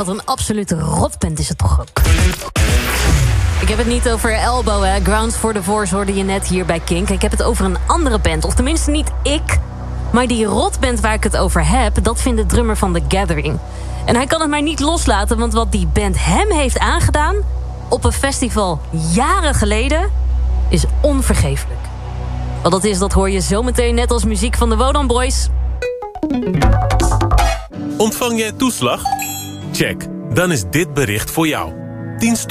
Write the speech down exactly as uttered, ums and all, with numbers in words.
Wat een absolute rotband is het toch ook. Ik heb het niet over Elbow, hè. Grounds for Divorce hoorde je net hier bij Kink. Ik heb het over een andere band, of tenminste niet ik. Maar die rotband waar ik het over heb, dat vindt de drummer van The Gathering. En hij kan het maar niet loslaten, want wat die band hem heeft aangedaan op een festival jaren geleden is onvergeeflijk. Wat dat is, dat hoor je zometeen net als muziek van de Wodan Boys. Ontvang jij toeslag? Check, dan is dit bericht voor jou. tien